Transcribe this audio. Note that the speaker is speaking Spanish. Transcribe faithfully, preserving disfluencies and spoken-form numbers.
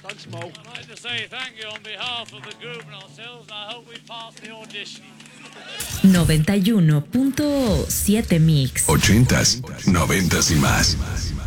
Thanks, Mo. I'd like to say thank you on behalf of the group and ourselves, and I hope we pass the audition. noventa y uno punto siete Mix. Ochentas, noventas y más.